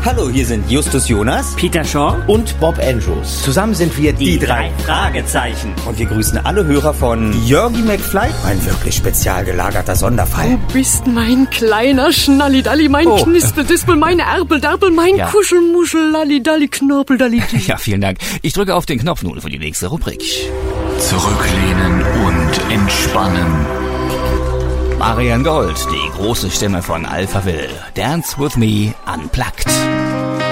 Hallo, hier sind Justus Jonas, Peter Shaw und Bob Andrews. Zusammen sind wir die drei Fragezeichen. Und wir grüßen alle Hörer von Jörgi McFly, ein wirklich spezial gelagerter Sonderfall. Du bist mein kleiner Schnallidalli, mein Knispeldispel, mein Erbeldarbel, mein Kuschelmuschel, Lallidalli, Knorpeldalli. Ja, vielen Dank. Ich drücke auf den Knopf nun für die nächste Rubrik. Zurücklehnen und entspannen. Marian Gold, die große Stimme von Alphaville. Dance with me unplugged.